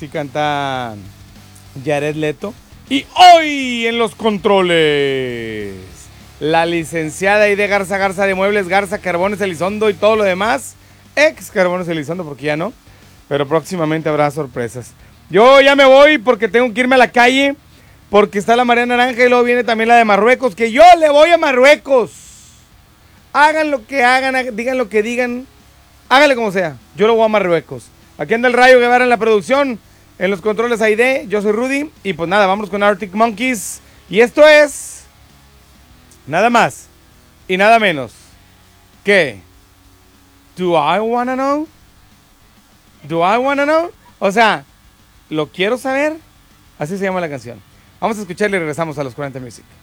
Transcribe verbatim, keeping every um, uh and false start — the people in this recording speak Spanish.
Así canta Jared Leto. Y hoy en los controles, la licenciada Aide Garza Garza de Muebles Garza, Carbones Elizondo y todo lo demás. Ex Carbones Elizondo, porque ya no. Pero próximamente habrá sorpresas. Yo ya me voy porque tengo que irme a la calle. Porque está la marea naranja y luego viene también la de Marruecos. Que yo le voy a Marruecos. Hagan lo que hagan, digan lo que digan. Háganle como sea. Yo lo voy a Marruecos. Aquí anda el Rayo Guevara en la producción. En los controles Aide. Yo soy Rudy. Y pues nada, vamos con Arctic Monkeys. Y esto es... nada más y nada menos que... Do I wanna know? Do I wanna know? O sea, ¿lo quiero saber? Así se llama la canción. Vamos a escucharle y regresamos a los cuarenta Music.